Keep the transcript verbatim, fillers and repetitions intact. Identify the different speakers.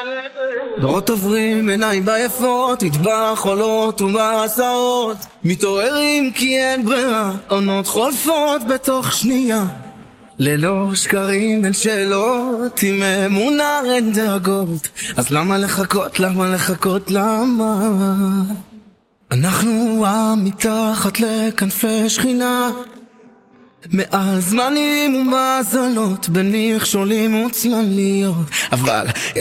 Speaker 1: דורות עוברים עיניים ביפות, מטבח עולות ומסעות, מתעוררים כי אין ברירה, עונות חולפות בתוך שנייה. ללא שקרים אין שאלות, עם אמונה אין דאגות, אז למה לחכות, למה לחכות, למה? אנחנו עם מתחת לכנפי שכינה, מעל זמנים ומזלות, בין מכשולים וצלליות, אבל